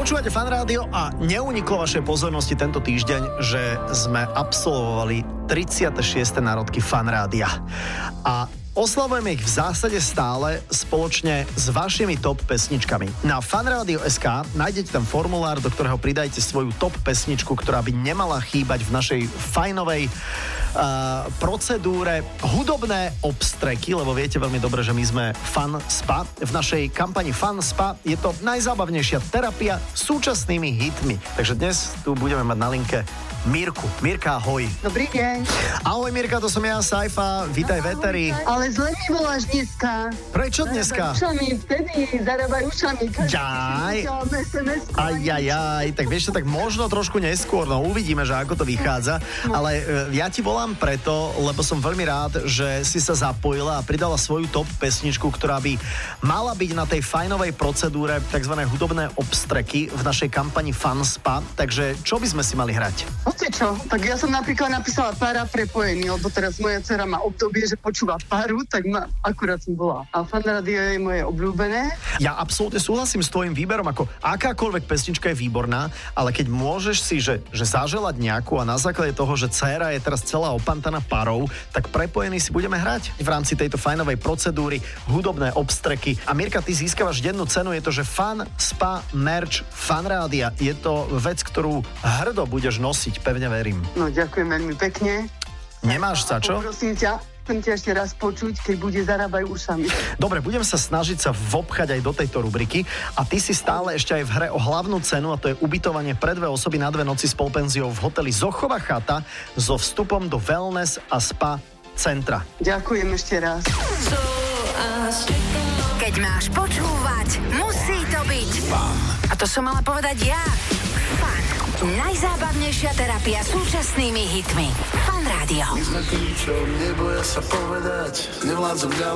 Počúvate Fan Rádio a neuniklo vašej pozornosti tento týždeň, že sme absolvovali 36. národky Fan Rádia. A oslavujeme ich v zásade stále spoločne s vašimi top pesničkami. Na fanradio.sk nájdete tam formulár, do ktorého pridajte svoju top pesničku, ktorá by nemala chýbať v našej fajnovej procedúre hudobné obstreky, lebo viete veľmi dobre, že my sme Fan Spa. V našej kampani Fan Spa je to najzábavnejšia terapia súčasnými hitmi. Takže dnes tu budeme mať na linke Mirku. Mirka, ahoj. Dobrý deň. Ahoj Mirka, to som ja, Saifa. Vítaj v éteri. Ale zle mi voláš dneska. Prečo dneska? Zarábaj ušami. Jaj. Ajajaj, tak vieš čo, tak možno trošku neskôr, no uvidíme, že ako to vychádza, ale ja ti volám preto, lebo som veľmi rád, že si sa zapojila a pridala svoju top pesničku, ktorá by mala byť na tej fajnovej procedúre tzv. Hudobné obstreky v našej kampani Fan Spa, takže čo by sme si mali hrať? Viete čo, tak ja som napríklad napísala Pára prepojený, lebo teraz moja dcera má obdobie, že počúva Páru, tak akurát som bola. A Fan Rádio je moje obľúbené. Ja absolútne súhlasím s tvojim výberom, ako akákoľvek pesnička je výborná, ale keď môžeš si, že zaželať nejakú a na základe toho, že dcéra je teraz celá opantaná Párou, tak prepojený si budeme hrať v rámci tejto fajnovej procedúry, hudobné obstreky. A Mirka, ty získavaš jednu cenu, je to, že Fan Spa merch Fan Rádia. Je to vec, ktorú hrdo budeš nosiť, pevne verím. No, ďakujem veľmi pekne. Nemáš sa, čo? Prosím ťa, chcem ťa ešte raz počuť, keď bude Zarábaj ušami. Dobre, budem sa snažiť sa vobchať aj do tejto rubriky a ty si stále ešte aj v hre o hlavnú cenu, a to je ubytovanie pre 2 osoby na 2 noci s polpenziou v hoteli Zochova chata so vstupom do wellness a spa centra. Ďakujem ešte raz. Keď máš počúvať, musí to byť Fan. A to som mala povedať ja. Fan. Najzábavnejšia terapia súčasnými hitmi. Fan Rádio. My sme tí, čo neboja sa povedať, nevládzom ďalej.